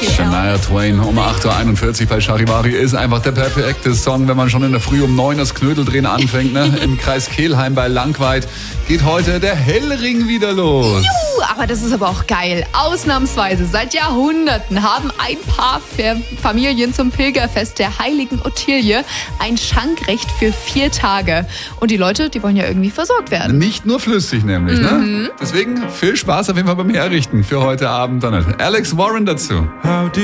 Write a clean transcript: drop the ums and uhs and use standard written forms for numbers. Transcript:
Shania Twain um 8.41 Uhr bei Charivari ist einfach der perfekte Song, wenn man schon in der Früh um 9 das Knödeldrehen anfängt. Ne? Im Kreis Kelheim bei Langweid geht heute der Hellring wieder los. Juhu, aber das ist aber auch geil. Ausnahmsweise seit Jahrhunderten haben ein paar Familien zum Pilgerfest der heiligen Ottilie ein Schankrecht für 4 Tage. Und die Leute, die wollen ja irgendwie versorgt werden. Nicht nur flüssig nämlich. Ne? Deswegen viel Spaß auf jeden Fall beim Herrichten für heute Abend. Dann Alex Warren dazu.